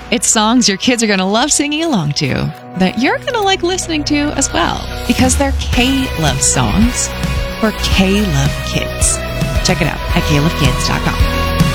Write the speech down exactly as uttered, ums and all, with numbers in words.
It's songs your kids are going to love singing along to that you're going to like listening to as well, because they're K-Love songs for K-Love kids. Check it out at K Love Kids dot com.